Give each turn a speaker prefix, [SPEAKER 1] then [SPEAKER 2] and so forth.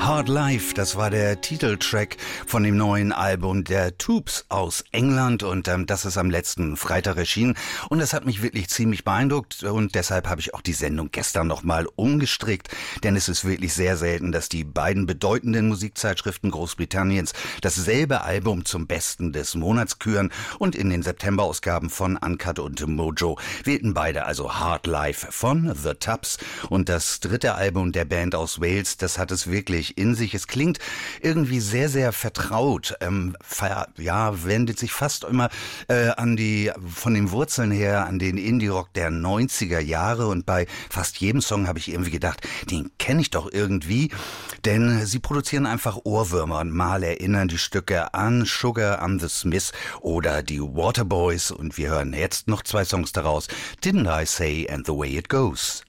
[SPEAKER 1] Hard Life, das war der Titeltrack von dem neuen Album der Tubes aus England und das ist am letzten Freitag erschienen und das hat mich wirklich ziemlich beeindruckt und deshalb habe ich auch die Sendung gestern nochmal umgestrickt, denn es ist wirklich sehr selten, dass die beiden bedeutenden Musikzeitschriften Großbritanniens dasselbe Album zum Besten des Monats küren und in den September-Ausgaben von Uncut und Mojo wählten beide also Hard Life von The Tubs und das dritte Album der Band aus Wales, das hat es wirklich in sich. Es klingt irgendwie sehr, sehr vertraut. Wendet sich fast immer von den Wurzeln her an den Indie-Rock der 90er Jahre und bei fast jedem Song habe ich irgendwie gedacht, den kenne ich doch irgendwie, denn sie produzieren einfach Ohrwürmer und mal erinnern die Stücke an Sugar, an The Smiths oder die Waterboys und wir hören jetzt noch 2 Songs daraus, Didn't I Say and the Way It Goes.